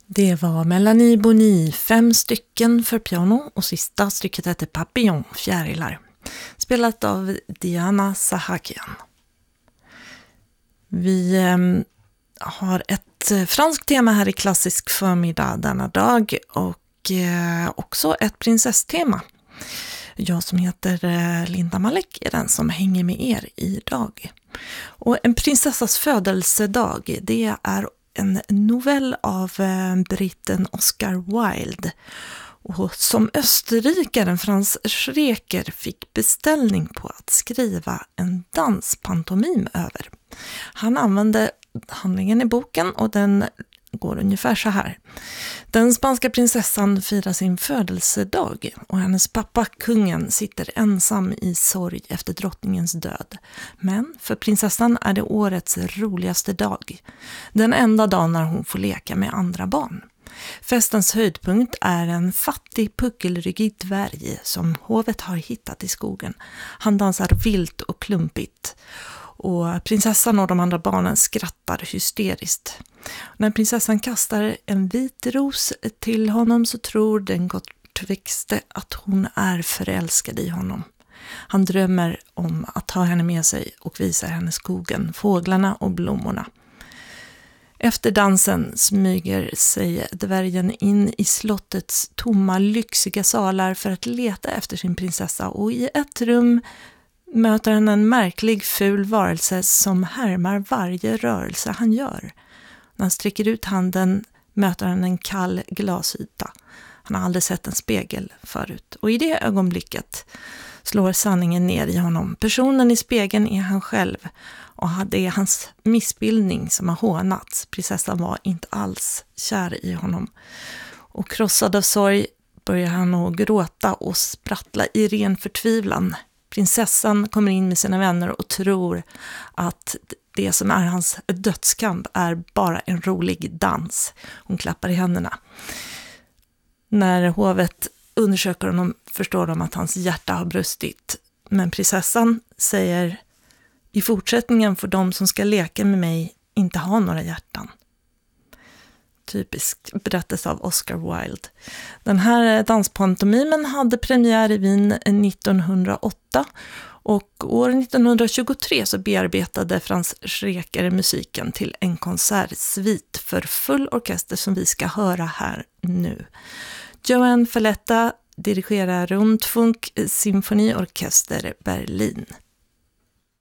Det var Melanie Bonny, 5 stycken för piano och sista stycket heter Papillon, fjärilar. Spelat av Diana Sahakian. Vi har ett franskt tema här i klassisk förmiddag denna dag och också ett prinsesstema. Jag som heter Linda Malek är den som hänger med er idag. Och en prinsessas födelsedag, det är en novell av britten Oscar Wilde. Och som österrikaren Franz Schreker fick beställning på att skriva en danspantomim över. Han använde handlingen i boken och den går ungefär så här. Den spanska prinsessan firar sin födelsedag och hennes pappa, kungen, sitter ensam i sorg efter drottningens död. Men för prinsessan är det årets roligaste dag. Den enda dagen när hon får leka med andra barn. Festens höjdpunkt är en fattig puckelryggig dvärg som hovet har hittat i skogen. Han dansar vilt och klumpigt. Och prinsessan och de andra barnen skrattar hysteriskt. När prinsessan kastar en vit ros till honom så tror den kortväxte att hon är förälskad i honom. Han drömmer om att ta henne med sig och visa henne skogen, fåglarna och blommorna. Efter dansen smyger sig dvärgen in i slottets tomma lyxiga salar för att leta efter sin prinsessa och i ett rum möter han en märklig ful varelse som härmar varje rörelse han gör. När han sträcker ut handen möter han en kall glasyta. Han har aldrig sett en spegel förut. Och i det ögonblicket slår sanningen ner i honom. Personen i spegeln är han själv. Och det är hans missbildning som har hånats. Prinsessan var inte alls kär i honom. Och krossad av sorg börjar han att gråta och sprattla i ren förtvivlan. Prinsessan kommer in med sina vänner och tror att det som är hans dödskamp är bara en rolig dans. Hon klappar i händerna. När hovet undersöker honom förstår de att hans hjärta har brustit. Men prinsessan säger: i fortsättningen får de som ska leka med mig inte ha några hjärtan. Typisk berättelse av Oscar Wilde. Den här danspantomimen hade premiär i Wien 1908 och år 1923 så bearbetade Franz Schreker musiken till en konsertsvit för full orkester som vi ska höra här nu. Joan Falletta dirigerar Rundfunk Symfoniorkester Berlin.